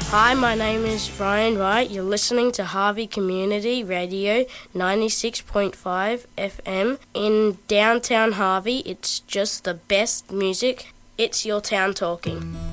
Hi, my name is Ryan Wright. You're listening to Harvey Community Radio 96.5 FM. In downtown Harvey, it's just the best music. It's your town talking.